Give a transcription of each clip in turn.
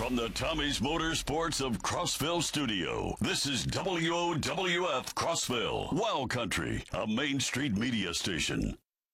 From the Tommy's Motorsports of Crossville studio, this is WOWF Crossville, Wild Country, a Main Street media station.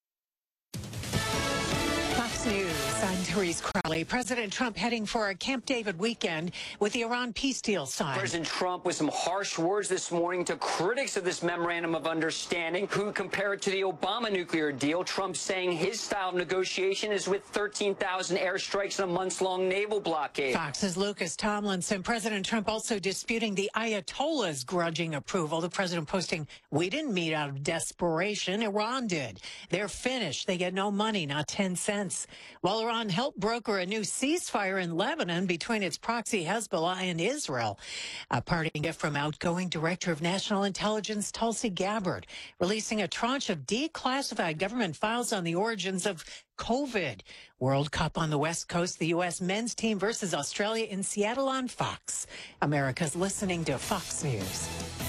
Fox News, I'm Therese Crowley. President Trump heading for a Camp David weekend with the Iran peace deal signed. President Trump with some harsh words this morning to critics of this memorandum of understanding who compare it to the Obama nuclear deal. Trump saying his style of negotiation is with 13,000 airstrikes and a months-long naval blockade. Fox's Lucas Tomlinson. President Trump also disputing the Ayatollah's grudging approval. The president posting, "We didn't meet out of desperation. Iran did. They're finished. They get no money, not 10 cents. While Iran helped broker a new ceasefire in Lebanon between its proxy Hezbollah and Israel. A parting gift from outgoing Director of National Intelligence Tulsi Gabbard, releasing a tranche of declassified government files on the origins of COVID. World Cup on the West Coast, the U.S. men's team versus Australia in Seattle on Fox. America's listening to Fox News.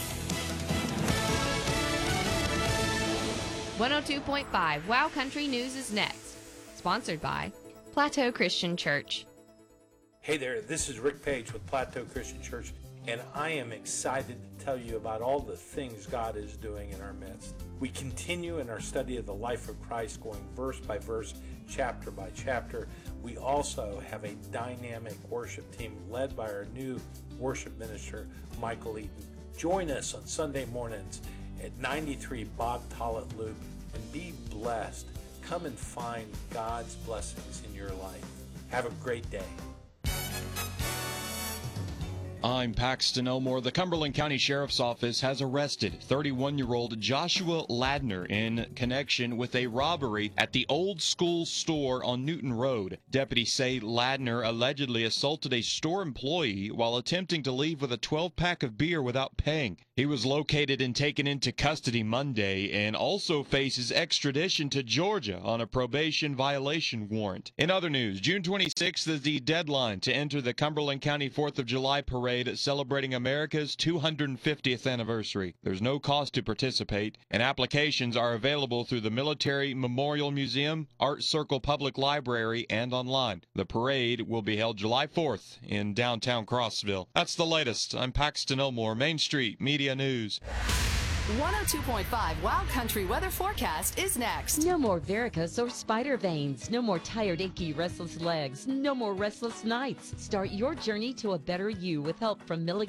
102.5 Wow Country News is next. Sponsored by Plateau Christian Church. Hey there, this is Rick Page with Plateau Christian Church, and I am excited to tell you about all the things God is doing in our midst. We continue in our study of the life of Christ, going verse by verse, chapter by chapter. We also have a dynamic worship team led by our new worship minister, Michael Eaton. Join us on Sunday mornings at 93 Bob Tollett Loop and be blessed. Come and find God's blessings in your life. Have a great day. I'm Paxton Elmore. The Cumberland County Sheriff's Office has arrested 31-year-old Joshua Ladner in connection with a robbery at the Old School store on Newton Road. Deputies say Ladner allegedly assaulted a store employee while attempting to leave with a 12-pack of beer without paying. He was located and taken into custody Monday and also faces extradition to Georgia on a probation violation warrant. In other news, June 26th is the deadline to enter the Cumberland County 4th of July parade celebrating America's 250th anniversary. There's no cost to participate, and applications are available through the Military Memorial Museum, Art Circle Public Library, and online. The parade will be held July 4th in downtown Crossville. That's the latest. I'm Paxton Elmore, Main Street Media News. 102.5 Wild Country weather forecast is next. No more varicose or spider veins. No more tired, achy, restless legs. No more restless nights. Start your journey to a better you with help from Milligan